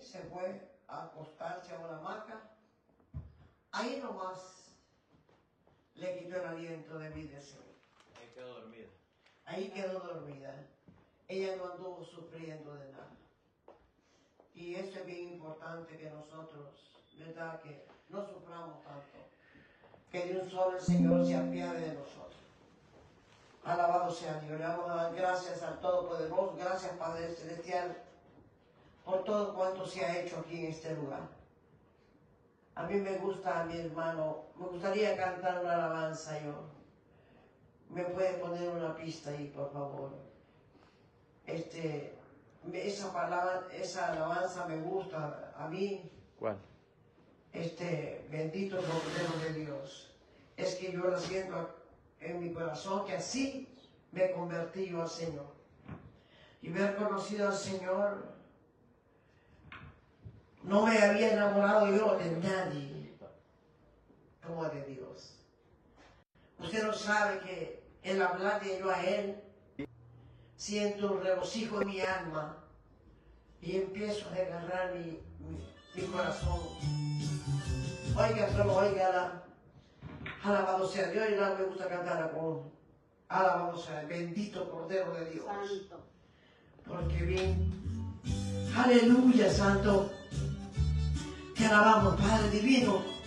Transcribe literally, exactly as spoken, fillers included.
se fue a acostarse a una hamaca. Ahí nomás le quitó el aliento de vida al Señor. Ahí quedó dormida. Ahí quedó dormida. Ella no anduvo sufriendo de nada. Y eso es bien importante que nosotros, ¿verdad? Que no suframos tanto. Que de un solo el Señor se apiade de nosotros. Alabado sea Dios. Le vamos a dar gracias al Todopoderoso. Gracias, Padre Celestial, por todo cuanto se ha hecho aquí en este lugar. A mí me gusta, mi hermano, me gustaría cantar una alabanza yo. ¿Me puede poner una pista ahí, por favor? Este, esa palabra, esa alabanza me gusta a mí. ¿Cuál? Este, bendito Cordero de Dios. Es que yo la siento en mi corazón, que así me convertí yo al Señor. Y haber conocido al Señor, no me había enamorado yo de nadie como de Dios. Usted no sabe que el hablarle yo a Él, siento un regocijo en mi alma y empiezo a desgarrar mi, mi, mi corazón. Oiga, solo oiga, alabado sea Dios. Y no me gusta cantar con alabado sea el bendito Cordero de Dios. Santo. Porque bien, aleluya, Santo. Te alabamos, Padre Divino.